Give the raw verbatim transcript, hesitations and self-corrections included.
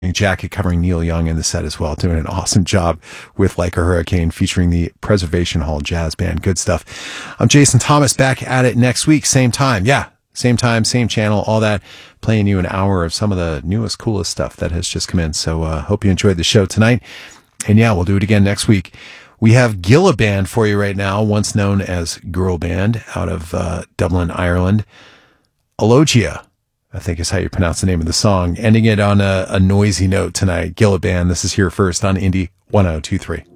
jacket covering Neil Young in the set as well, doing an awesome job with Like a Hurricane featuring the Preservation Hall Jazz Band. Good stuff. I'm Jason Thomas, back at it next week, same time. Yeah, same time, same channel, all that, playing you an hour of some of the newest, coolest stuff that has just come in. So uh hope you enjoyed the show tonight. And yeah, we'll do it again next week. We have Gilla Band for you right now, once known as Girl Band, out of uh, Dublin, Ireland. Elogia, I think is how you pronounce the name of the song. Ending it on a, a noisy note tonight. Gilla Band, this is Here First on Indie one oh two three.